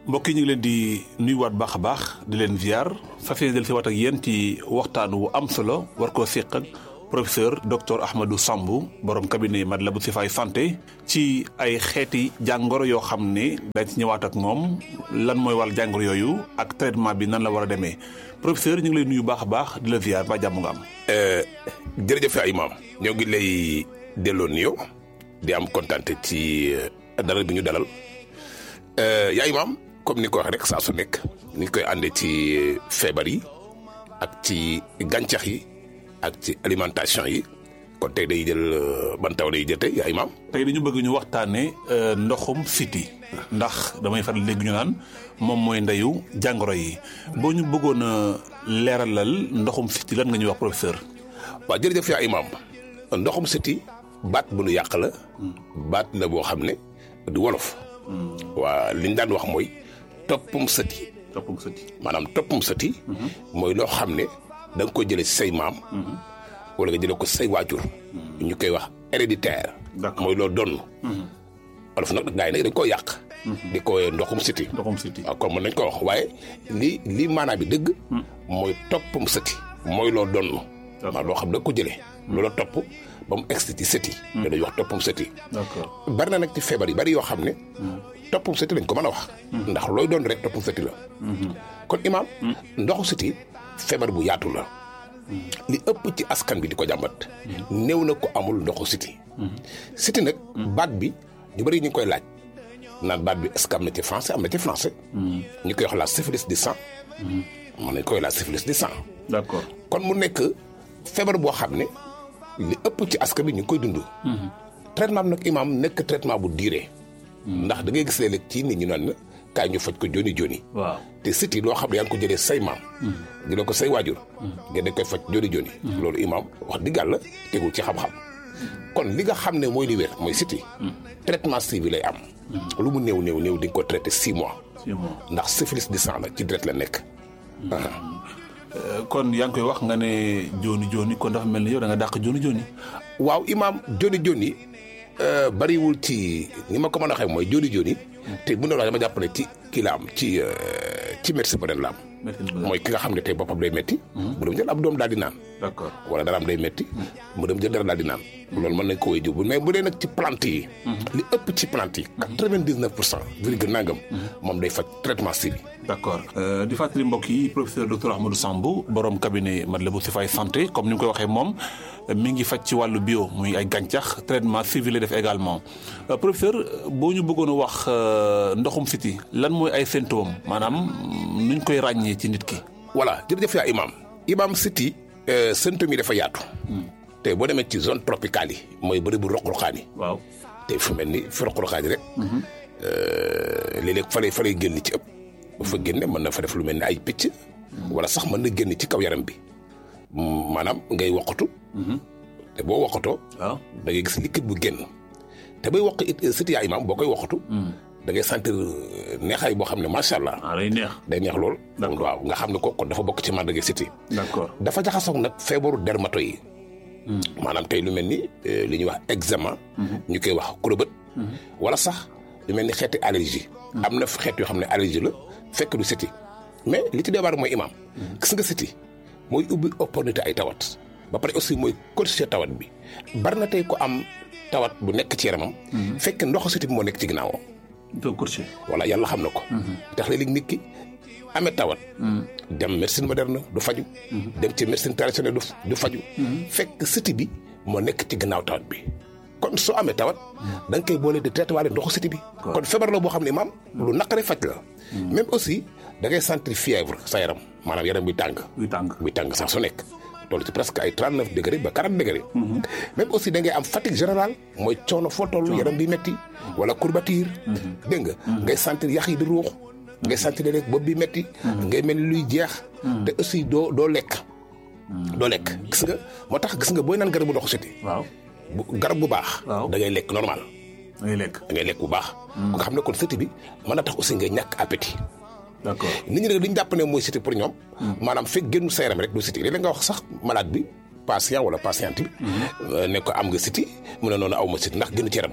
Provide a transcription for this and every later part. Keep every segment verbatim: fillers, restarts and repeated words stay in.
mbokk yi ñu ngi leen di nuyuwaat baax a baax di leen ziar fas yéene del si waat ak yéen ci waxtaan wu am solo war koo séq ak professeur docteur Ahmadou Samb borom cabinet Matlaboul Chifaay santé ci ay xeeti jàngoro yoo xam ne dañ ci ñëwaat ak moom lan mooy wàll jàngoro yooyu ak traitement bi nan la war a demee professeur ñu ngi lay nuyu baax a baax di la ziar ba jàmm nga am. jërëjëf ay maam ñoo ngi lay delloo nuyoo di am kontaante ci dalal bi ñu dalal yaay maam comme ni ko waxee rek saa su nekk ni ñu koy àndee ci feebar yi ak ci gàncax yi ak ci alimentation yi kon tey day jël ban taw day jël tey yaay maam. tey dañu bëgg ñu waxtaanee ndoxum siti ndax damay faral léegi ñu naan moom mooy ndeyu jàngoro yi boo ñu bëggoon a leeralal ndoxum siti lan nga ñuy wax professeur. waaw jërëjëf yaay maam ndoxum siti baat bu nu yàq la. baat la boo xam ne du wolof. waa li ñu daan wax mooy toppum sëti. toppum sëti maanaam toppum sëti. mooy loo xam ne da nga koy jëlee ci say maam. wala nga jëlee ko say waajur. ñu koy wax héréditaire. mooy loo donn. wolof nag gars yi nag dañ koo yàq. di ko ndoxum sëti. ndoxum sëti waaw comme mën nañ ko wax waaye li li maanaam bi dëgg. mooy toppum sëti. mooy loo donn. waaw loo xam da nga ko jëlee. loola topp ba mu egsi ci sëti. te dañuy wax toppum sëti. d'accord bari na nag ci feebar yi bari yoo xam ne. toppum sëti lañ ko mën a wax. ndax looy doon rek toppum sëti la. kon imaam. ndoxu sëti feebar bu yaatu la. li ëpp ci askan bi di ko jàmbat. néew na ko amul ndoxu sëti. sëti nag. baat bi ñu bari ñu ngi koy laaj. naan baat bi est-ce que am na ci français am na ci français. ñu koy wax la syphilis du sang. mën nañ koy la syphilis du sang. d'accord kon mu nekk feebar boo xam ne li ëpp ci askan bi ñu ngi koy dund. traitement bi nag imaam nekk traitement bu diire. ndax da ngay gis léeg-léeg ci nit ñi naan kaay ñu faj ko joni joni. waaw te siti loo xam ne yaa ngi ko jëlee say maam. jëlee ko say waajur. ngeen dañ koy faj joni joni. loolu imaam wax dëgg yàlla tegul ci xam-xam. kon li nga xam ne mooy li wér mooy siti traitement suivi lay am. lu mu néew néew néew di nga ko traité six mois. six mois ndax syphilis du sang la ci deret la nekk. kon yaa ngi koy wax nga ne joni joni kon dafa mel ni yow da nga dàq joni joni. waaw imaam joni joni bariwul ci ni ma ko mën a waxee mooy joni joni. te bu ñu la wax dama jàpp ne ci kii la am ci ci médecine moderne la am. mooy ki nga xam ne tey boppam day métti. mu dem jël ab doom daal di naan. d'accord wala dara am day métti. mu dem jël dara daal di naan. loolu mën nañ ko wéy jiw mais bu dee nag ci plante yi. li ëpp ci plante yi. quatre-vingt-dix-neuf pour cent virgule nangam. moom day faj traitement suivi. d'accord di fàttali mbokk yi professeur docteur Ahmadou Samb borom cabinet Matlaboul Chifaay santé comme ni nga koy waxee moom mi ngi faj ci wàllu bio muy ay gàncax traitement suivi la def également professeur boo ñu bëggoon a wax ndoxum siti lan mooy ay symptômes maanaam nuñ koy ràññee ci nit ki. voilà jërëjëf yaa imaam imaam siti symptômes yi dafa yaatu. te boo demee ci zone tropicale yi mooy bëri bu roq-roqaan yi. waaw te fu mel ni fi roq-roqaan yi rek. léeg-léeg fa lay fa lay génn ci ëpp. bu fa génne mën na fa def lu mel ni ay picc. wala sax mën na génn ci kaw yaram bi. maanaam ngay woqatu. te boo woqatoo. waaw da ngay gis liquide bu génn. te bay woq it siti yaa imaam boo koy woqatu. da ngay sentir neexaay boo xam ne macha allah. ah day neex day neex lool. d'accord waaw nga xam ne ko kon dafa bokk ci màndarga siti. d'accord dafa jaxasoog nag feebaru dermato yi. maanaam tey lu mel ni li ñuy wax eczéma. ñu koy wax kurobët. wala sax lu mel ni xeeti allergie. am na xeet yoo xam ne allergie la fekk du siti mais li ci débar mooy imaam. gis nga siti mooy ubbi opportunité ay tawat. ba pare aussi mooy corriger tawat bi bari na tey ko am tawat bu nekk ci yaramam. fekk ndoxu siti bi moo nekk ci ginnaawam. doo corriger. voilà yàlla xam na ko. tax léeg-léeg nit ki amee tawat. dem médecine moderne du faju. dem ci médecine traditionnelle du faju. fekk siti bi moo nekk ci gannaaw tawat bi. kon soo amee tawat. da nga koy boole di traité waale ndoxu siti bi. kon feebar la boo xam ne maam lu naqaree faj la. même aussi da ngay sentir fièvre sa yaram maanaam yaram bi tàng. buy tàng buy tàng sax su nekk. toll ci presque ay trente-neuf degré ba quarante degré. même aussi da ngay am fatigue générale mooy coono foo toll yaram bi metti wala courbature. dégg nga ngay sentir yax yi di ruux. ngay sentir léeg-léeg bopp bi metti ngay mel ni luy jeex. te aussi doo doo lekk. doo lekk gis nga moo tax gis nga booy naan garabu ndoxu siti. waaw bu garab bu baax. waaw da ngay lekk normal. da ngay lekk da ngay lekk bu baax. ku nga xam ne kon siti bi mën na tax aussi ngay ñàkk appétit. d'accord nit ñi nag li ñu jàpp ne mooy siti pour ñoom. maanaam fekk génnu sa yaram rek du siti léeg-léeg nga wax sax malade bi patient wala patiente bi. ne ko am nga siti mu ne noonu aw ma siti ndax génn ci yaramam.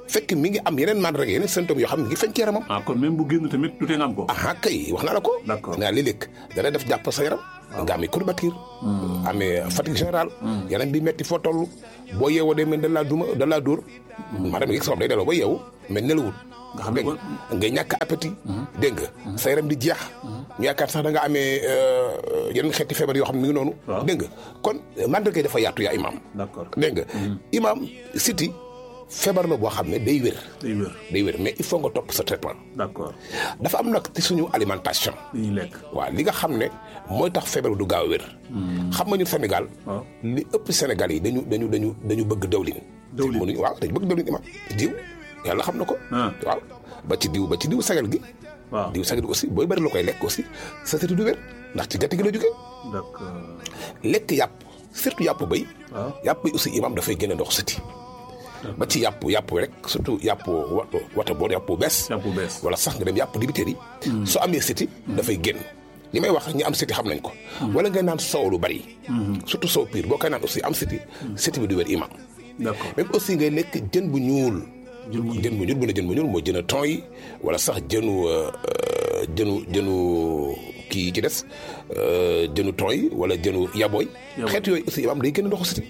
fekk mi ngi am yeneen mandarga yeneen symptômes yoo xam ne ngi feeñ ci yaramam. ah kon même bu génn tamit du tee nga am ko. ah kay wax naa la ko. d'accord nga léeg-léeg dana def jàpp sa yaram. nga amee courbature. amee fatigue générale. yaram bi metti foo toll. boo yeewoo day mel da laa duma da laa dóor. maanaam gi sabab day delloo ba yeewu mais nelawul. nga xam ne dégg nga ngay ñàkk appétit. dégg nga sa yaram di jeex. ñu yaakaar sax da nga amee yeneen xeeti feebar yoo xam ne mi ngi noonu. dégg nga kon mandarga dafa yaatu yaa imaam. d'accord dégg nga. imaam siti feebar la boo xam ne day wér. day wér day wér mais il faut nga topp sa traitement. d'accord dafa am nag ci suñu alimentation. li ñuy lekk. waaw li nga xam ne mooy tax feebar du gaaw a wér. xam nga ñu Sénégal. li ëpp Sénégal yi dañu dañu dañu dañu bëgg dawlin. dawlin mënuñu waaw dañu bëgg dawlin imaam diw yàlla xam na ko. waaw ba ci diw ba ci diw sagal gi. waaw diw sagal gi aussi booy bëri la koy lekk aussi sa sëti du wér ndax ci gerte gi la jógee. d'accord lekk yàpp surtout yàpp béy. waaw yàpp bi aussi imaam dafay génne ndox sëti. ba ci yàpp yàpp rek surtout yàpp wata wata boo yàpp bu bees. yàpp bu bees wala sax nga dem yàpp dibiteer yi. soo amee siti dafay génn. li may wax ñi am siti xam nañ ko. wala ngay naan soow lu bari. surtout soow piir boo koy naan aussi am siti siti bi du wér imaam. d'accord même aussi ngay lekk jën bu ñuul. jën bu jën bu ñuul bu ne jën bu ñuul mooy jën a ton yi wala sax jënu jënu jënu kii ci des jënu ton yi wala jënu yabooy. xeet yooyu aussi imaam day génn ndoxu siti.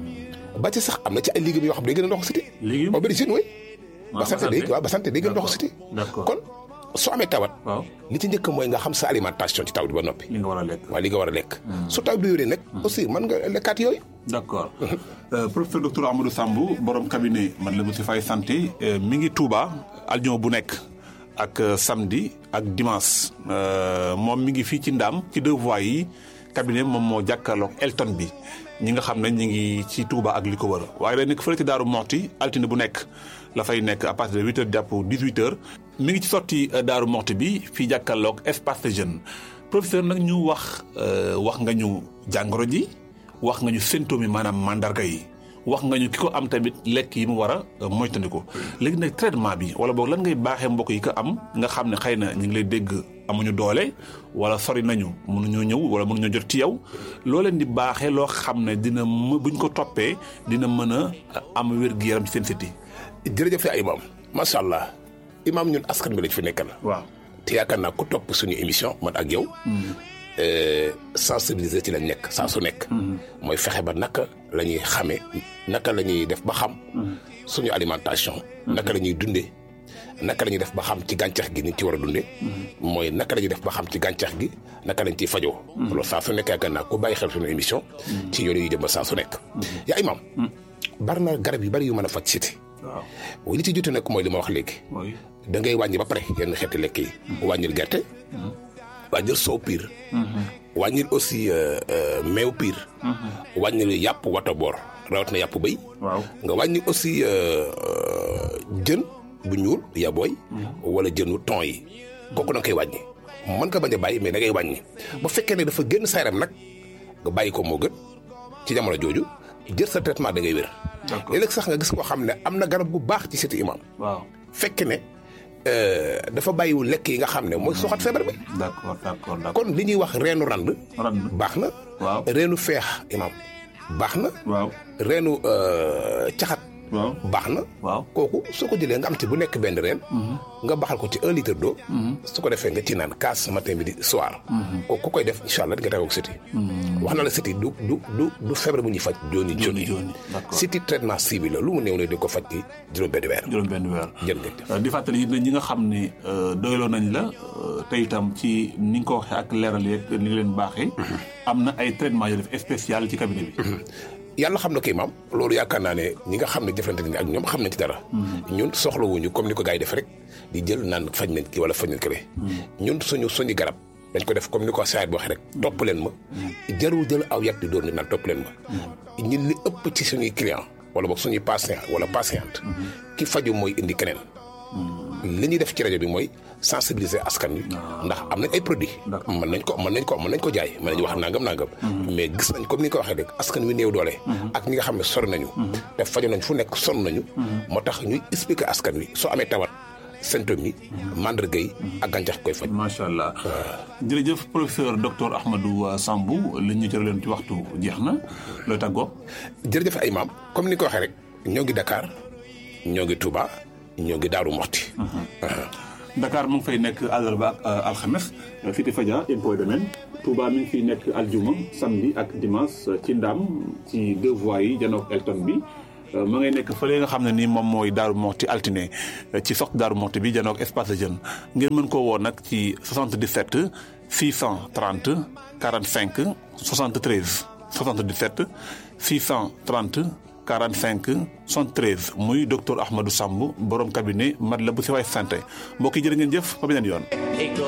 ba ci sax am na ci ay légumes yoo xam day gën a ndox siti. légumes ba bëri jeunes way. ba sant day waaw ba sant day gën a ndox siti. d'accord kon soo amee tawat. waaw li ci njëkk mooy nga xam sa alimentation ci tawat bi ba noppi. li nga war a lekk waaw li nga war a lekk. su tawat bi wéree nag. aussi mën nga lekkaat yooyu. d'accord professeur docteur Ahmadou Samb borom cabinet Matlaboul Chifaay santé mi ngi Touba aljuma bu nekk ak samedi ak dimanche moom mi ngi fii ci Ndaam ci deux voies yi cabinet moom moo jàkkaarloog Elton bi. ñi nga xam ne ñi ngi ci Touba ak li ko wër waaye day nekk fële ci Daaru Moxti altine bu nekk la fay nekk à partir de huit heures jàpp dix-huit heures mi ngi ci sotti Daaru Moxti bi fii jàkkaarloog espace de jeune professeur nag ñu wax wax nga ñu jàngoro ji wax nga ñu symptômes yi maanaam mandarga yi wax nga ñu ki ko am tamit lekk yi mu war a moytandiku léegi nag traitement bi wala boog lan ngay baaxee mbokk yi ko am nga xam ne xëy na ñu ngi lay dégg amuñu doole wala sori nañu mënuñoo ñëw wala mënuñoo jot ci yow loo leen di baaxee loo xam ne dina m buñ ko toppee dina mën a am wér-gu-yaram ci seen siti. jërëjëf ay imaam macha allah imaam ñun askan bi lañ fi nekkal. waaw te yaakaar naa ku topp suñu émission man ak yow. sensibiliser ci lañ nekk saa su nekk. mooy fexe ba naka la ñuy xamee naka la ñuy def ba xam. suñu alimentation. naka la ñuy dundee. naka la ñuy def ba xam ci gàncax gi ni ci war a dundee. mooy naka la ñuy def ba xam ci gàncax gi naka lañ ciy fajoo. loolu saa su nekk yaakaar naa ku bàyyi xel suñu émission. ci yoonu yu jëm ba saa su nekk. yaa imaam. bari na garab yu bari yu mën a faj siti. waaw li ci jote nag mooy li ma wax léegi. da ngay wàññi ba pare yenn xeeti lekk yi. wàññil gerte. wàññil soow piir. wàññil aussi meew piir. wàññil yàpp wata boor rawatina yàpp béy. waaw nga wàññi aussi jën bu ñuul yabooy. wala jënu ton yi. kooku da nga koy wàññi. mën nga bañ a bàyyi mais da ngay wàññi. bu fekkee ne dafa génn sa yaram nag nga bàyyi ko moo gën ci jamono jooju jël sa traitement da ngay wér. d'accord léeg-léeg sax nga gis koo xam ne am na garab bu baax ci siti imaam. waaw fekk ne dafa bàyyiwul lekk yi nga xam ne mooy soxat feebar bi. d'accord d'accord d'accord kon li ñuy wax reenu rand. rand baax na. waaw reenu feex imaam baax na. waaw reenu caxat. waaw baax na. waaw kooku soo ko jëlee nga am ci bu nekk benn reen. nga baxal ko ci un litre d'eau. su ko defee nga ci naan kaas matin midi soir. kooku ku koy def incha allah di nga tawoo ak siti. wax na la siti du du du du feebar bu ñuy faj. jooni jooni d'accord siti traitement ciblé la lu mu néew ne di ko faj ci juróom-benn weer. juróom-benn weer jërëjëf. di fàttali it ne ñi nga xam ne doyloo nañ la te itam ci ni nga ko waxee ak leeral yeeg ni nga leen baaxee. am na ay traitement yoo def spécial ci cabinet bi. yàlla xam na kii maam loolu yaakaar naa ne ñi nga xam ne jëflante ni ak ñoom xam nañ ci dara. ñun soxlawuñu comme ni ko gars yi def rek di jël naan faj nañ ki wala faj nañ kële. ñun suñu suñu garab dañ ko def comme ni ko saayit boo waxee rek. topp leen ma. jarul jël aw yat di doon ni naan topp leen ma. ñun li ëpp ci suñuy client wala boog suñuy patient wala patiente. ki faju mooy indi keneen. li ñuy def ci rajo bi mooy sensibiliser askan wi. ndax am nañ ay produits. mën nañ ko mën nañ ko mën nañ ko jaay mën nañu wax nangam nangam. mais gis nañ comme ni nga ko waxee rek askan wi néew doole. ak ñi nga xam ne sori nañu. te fajo nañ fu nekk sonn nañu. moo tax ñuy expliquer askan wi soo amee tawat symptômes yi. mandarga yi ak gàncax koy faj. macha allah jërëjëf professeur docteur Ahmadou Samb li ñu jëlee leen ci waxtu jeex na looy tàggoo. jërëjëf ay maam comme ni nga ko waxee rek ñoo ngi Dakar ñoo ngi Touba ñoo ngi Daaru Moxti. Dakar mu ngi fay nekk àllarba ak alxames Cité Fadia impôt domaine Touba mi ngi fiy nekk aljuma samedi ak dimanche ci Ndam ci deux voies yi janook Elton bi ma ngay nekk fële nga xam ne nii moom mooy Daaru Moxti altine ci sox Daaru Moxti bi janook espace de jeune ngeen mën koo woo nag ci soixante-dix-sept six cent trente quarante-cinq soixante-treize soixante-dix-sept six cent trente quarante-cinq soixante-treize muy docteur Ahmadou Samb borom cabinet Matlaboul Chifaay santé mbokk yi jërë ngeen jëf ba beneen yoon.